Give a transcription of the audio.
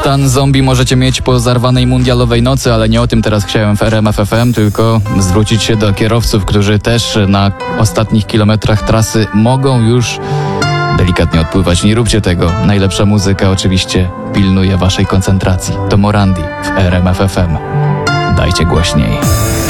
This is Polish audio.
Stan zombie możecie mieć po zarwanej mundialowej nocy, ale nie o tym teraz chciałem w RMF FM, tylko zwrócić się do kierowców, którzy też na ostatnich kilometrach trasy mogą już delikatnie odpływać. Nie róbcie tego. Najlepsza muzyka oczywiście pilnuje waszej koncentracji. To Morandi w RMF FM. Dajcie głośniej.